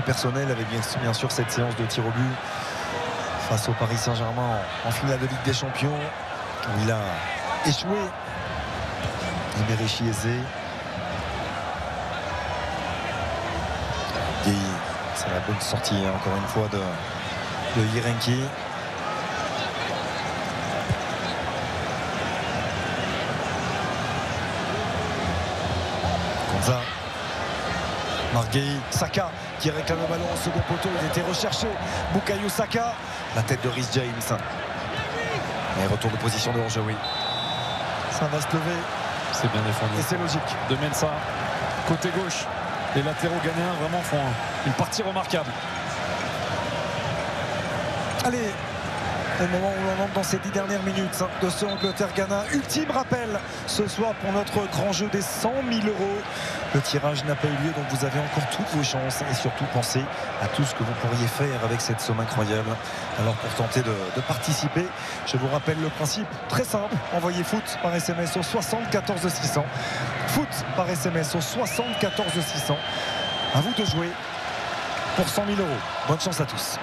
personnel avec bien sûr cette séance de tir au but face au Paris Saint-Germain en finale de Ligue des Champions où il a échoué. Iberichi Eze. Et c'est la bonne sortie encore une fois de Yerenki. Konza. Marguerite, Saka qui réclame le ballon en second poteau, il était recherché. Bukayo Saka, la tête de Reece James. Et retour de position de hors-jeu, oui. Ça va se lever. C'est bien défendu. Et c'est logique. De Mensah, côté gauche. Les latéraux ghanéens vraiment font une partie remarquable. Allez, au moment où l'on entre dans ces 10 dernières minutes de ce Angleterre-Ghana, ultime rappel ce soir pour notre grand jeu des 100 000 €. Le tirage n'a pas eu lieu, donc vous avez encore toutes vos chances et surtout pensez à tout ce que vous pourriez faire avec cette somme incroyable. Alors pour tenter de participer, je vous rappelle le principe très simple, envoyez foot par SMS au 74 600. Foot par SMS au 74 600. À vous de jouer pour 100 000 €. Bonne chance à tous.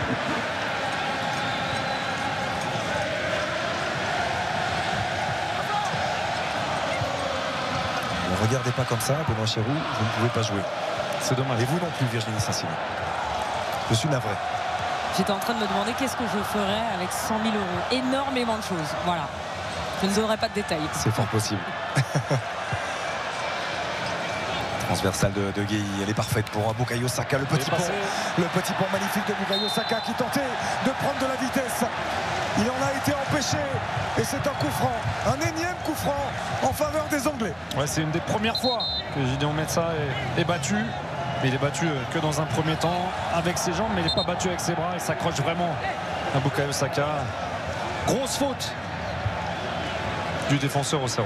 Ne regardez pas comme ça, Benoît Chéroux, vous ne pouvez pas jouer. C'est dommage. Et vous non plus, Virginie Saint-Simon. Je suis navré. J'étais en train de me demander qu'est-ce que je ferais avec 100 000 €. Énormément de choses. Voilà. Je ne donnerai pas de détails. C'est fort possible. Transversale de Gueye, elle est parfaite pour Bukayo Saka, le petit pont magnifique de Bukayo Saka qui tentait de prendre de la vitesse. Il en a été empêché et c'est un coup franc, un énième coup franc en faveur des Anglais. Ouais, c'est une des premières fois que Gideon Mensah est battu. Mais il est battu que dans un premier temps avec ses jambes, mais il n'est pas battu avec ses bras. Il s'accroche vraiment à Bukayo Saka. Grosse faute du défenseur au cerveau.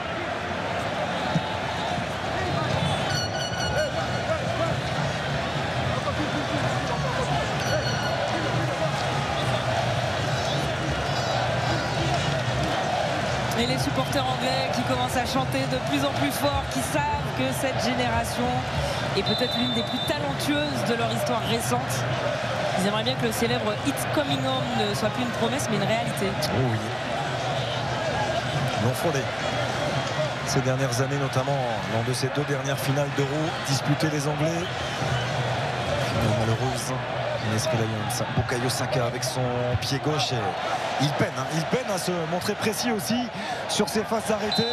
Et les supporters anglais qui commencent à chanter de plus en plus fort, qui savent que cette génération est peut-être l'une des plus talentueuses de leur histoire récente. Ils aimeraient bien que le célèbre It's Coming Home ne soit plus une promesse mais une réalité. Oh oui. Ils l'ont frôlé. Ces dernières années, notamment lors de ces 2 dernières finales d'Euro disputées les Anglais. Finale malheureuse. Bukayo Saka avec son pied gauche et il peine à se montrer précis aussi sur ses phases arrêtées.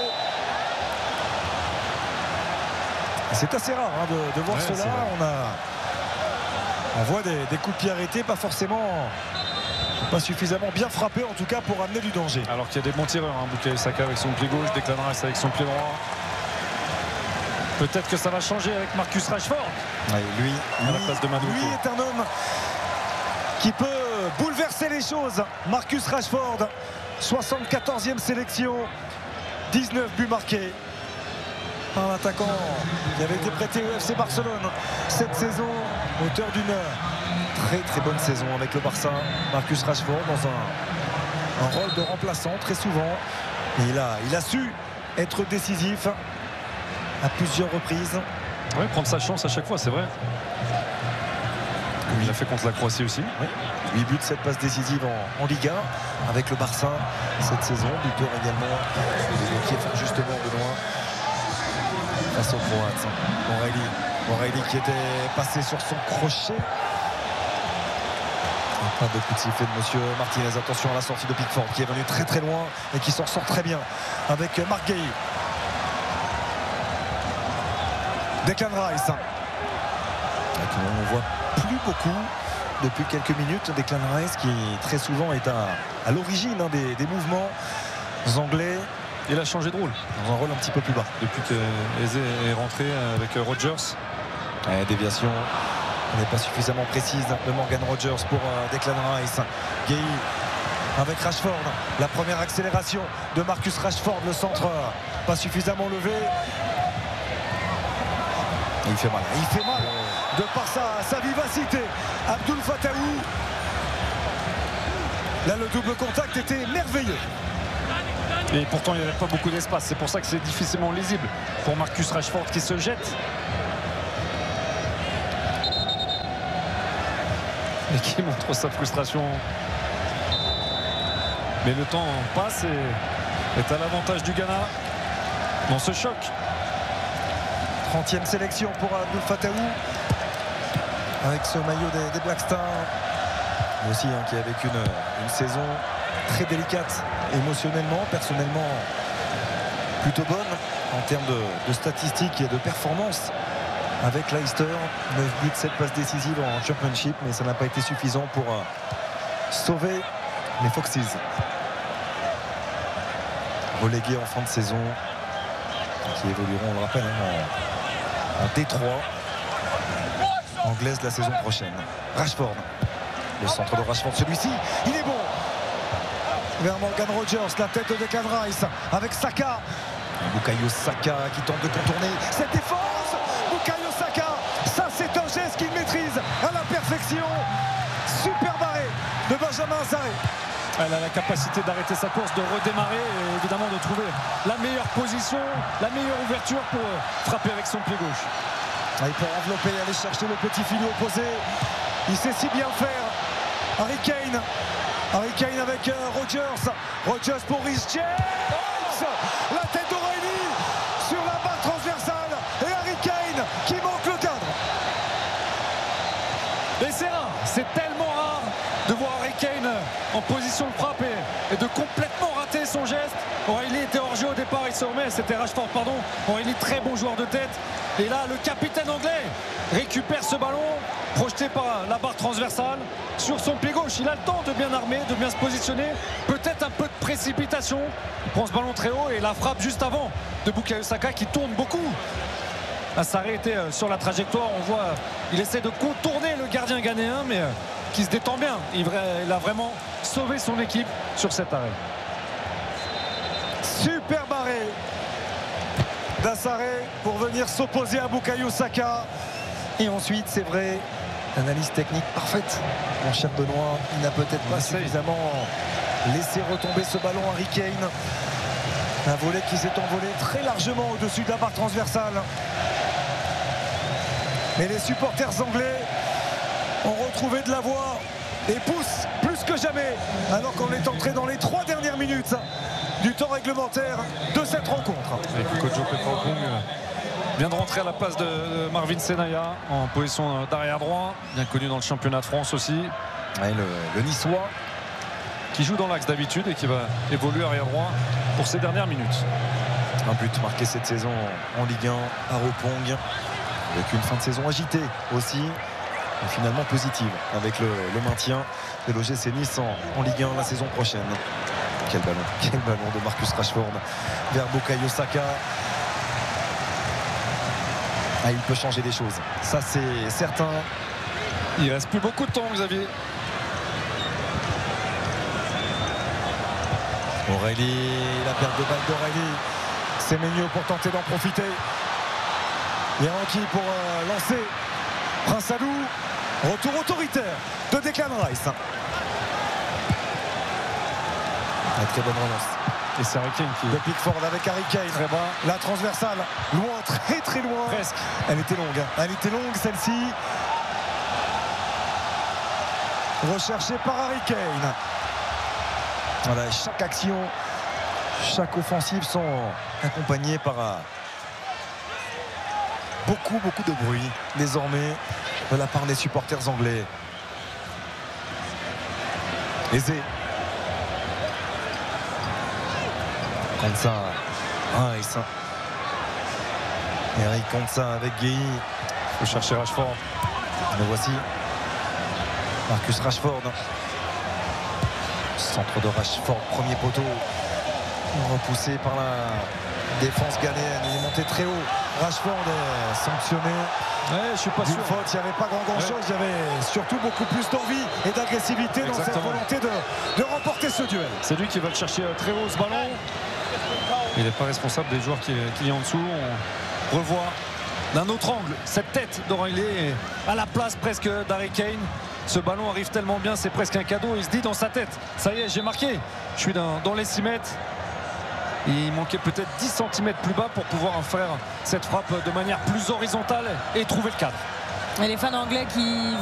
C'est assez rare de voir cela. On voit des coups de pied arrêtés, pas suffisamment bien frappés en tout cas pour amener du danger. Alors qu'il y a des bons tireurs, Bukayo Saka avec son pied gauche, Declan Rice avec son pied droit. Peut-être que ça va changer avec Marcus Rashford. Ouais, lui à la place de Madueke. Lui est un homme qui peut bouleverser les choses. Marcus Rashford, 74e sélection, 19 buts marqués. Un attaquant qui avait été prêté au FC Barcelone cette saison, auteur d'une très bonne saison avec le Barça. Marcus Rashford dans un rôle de remplaçant très souvent. Et il a su être décisif à plusieurs reprises. Ouais, prendre sa chance à chaque fois, c'est vrai. Comme il a fait contre la Croatie aussi. Oui. 8 buts, 7 passes décisives en Ligue 1 avec le Barça cette saison. Buteur également qui est justement de loin face aux Croates. O'Reilly qui était passé sur son crochet. Pas de coup de sifflet de monsieur Martinez. Attention à la sortie de Pickford qui est venu très loin et qui s'en sort très bien avec Marc Gueye. Declan Rice. On voit plus beaucoup depuis quelques minutes. Declan Rice qui très souvent est à l'origine des mouvements anglais. Il a changé de rôle. Dans un rôle un petit peu plus bas. Depuis que Eze est rentré avec Rodgers. Déviation. Elle n'est pas suffisamment précise de Morgan Rodgers pour Declan Rice. Gueye avec Rashford. La première accélération de Marcus Rashford. Le centre pas suffisamment levé. Il fait mal de par sa vivacité. Abdoul Fataou. Là le double contact était merveilleux. Et pourtant il n'y avait pas beaucoup d'espace. C'est pour ça que c'est difficilement lisible pour Marcus Rashford qui se jette. et qui montre sa frustration. Mais le temps passe et est à l'avantage du Ghana dans ce choc. 30e sélection pour Abdul Fataou avec ce maillot des Black Stars. Lui aussi qui a vécu une saison très délicate émotionnellement, personnellement plutôt bonne en termes de statistiques et de performances avec Leicester. 9 buts, 7 passes décisives en Championship, mais ça n'a pas été suffisant pour sauver les Foxes. Relégués en fin de saison, qui évolueront, on le rappelle, en D3 anglaise la saison prochaine. Rashford, le centre de Rashford, celui-ci, il est bon vers Morgan Rogers, la tête de Declan Rice avec Saka. Bukayo Saka qui tente de contourner cette défense. Bukayo Saka, ça c'est un geste qu'il maîtrise à la perfection. Super barré de Benjamin Hazard. Elle a la capacité d'arrêter sa course, de redémarrer et évidemment de trouver la meilleure position, la meilleure ouverture pour frapper avec son pied gauche. Et pour envelopper, aller chercher le petit filet opposé, il sait si bien faire. Harry Kane avec Rogers pour Reece James, la tête d'Aurélie sur la barre transversale et Harry Kane qui manque le cadre. Et c'est rare, c'est tellement rare de voir Harry Kane en position de frappe et de complètement rater son geste. O'Reilly était hors jeu au départ, il se remet, c'était Rashford, pardon. O'Reilly, très bon joueur de tête. Et là, le capitaine anglais récupère ce ballon, projeté par la barre transversale sur son pied gauche. Il a le temps de bien armer, de bien se positionner. Peut-être un peu de précipitation. Il prend ce ballon très haut et la frappe juste avant de Bukayo Saka qui tourne beaucoup. Sarré était sur la trajectoire. On voit, il essaie de contourner le gardien ghanéen, mais qui se détend bien. Il a vraiment sauvé son équipe sur cet arrêt. Super barré d'Assaré pour venir s'opposer à Bukayo Saka. Et ensuite, c'est vrai, analyse technique parfaite. Mon cher Benoît, il n'a peut-être pas suffisamment laissé retomber ce ballon Harry Kane. Un volet qui s'est envolé très largement au-dessus de la barre transversale. Mais les supporters anglais ont retrouvé de la voix et poussent plus que jamais, alors qu'on est entré dans les 3 dernières minutes du temps réglementaire de cette rencontre. Et Kojo Petrokong vient de rentrer à la place de Marvin Senaya en position d'arrière droit, bien connu dans le championnat de France aussi. Ouais, le Niçois qui joue dans l'axe d'habitude et qui va évoluer arrière droit pour ces dernières minutes. Un but marqué cette saison en Ligue 1 à Ropong, avec une fin de saison agitée aussi, et finalement positive avec le maintien de l'OGC Nice en Ligue 1 la saison prochaine. Quel ballon de Marcus Rashford vers Bukayo Saka. Ah, il peut changer des choses, ça c'est certain. Il reste plus beaucoup de temps, Xavier. O'Reilly, la perte de balle d'Aurélie. C'est Semenyo pour tenter d'en profiter. Yaranki pour lancer. Prince Alou. Retour autoritaire de Declan Rice. Une très bonne relance. Et c'est Harry Kane qui de Pickford avec Harry Kane. Très bas. La transversale. Loin, très très loin. Presque. Elle était longue. Elle était longue celle-ci. Recherchée par Harry Kane. Voilà, chaque action, chaque offensive sont accompagnées par beaucoup de bruit désormais de la part des supporters anglais. Aizé. Konsa, Rice. Eric Konsa avec Gueye. Il faut chercher Rashford. Le voici. Marcus Rashford. Centre de Rashford, premier poteau. Repoussé par la défense ghanéenne. Il est monté très haut. Rashford est sanctionné. Ouais, je suis pas sûr. Faute, il n'y avait pas grand chose. Il y avait surtout beaucoup plus d'envie et d'agressivité dans cette volonté de remporter ce duel. C'est lui qui va le chercher très haut ce ballon. Il n'est pas responsable des joueurs qui est en dessous. On revoit d'un autre angle cette tête d'Aurélie à la place presque d'Harry Kane. Ce ballon arrive tellement bien, c'est presque un cadeau. Il se dit dans sa tête, ça y est, j'ai marqué. Je suis dans les 6 mètres. Il manquait peut-être 10 cm plus bas pour pouvoir faire cette frappe de manière plus horizontale et trouver le cadre. Et les fans anglais qui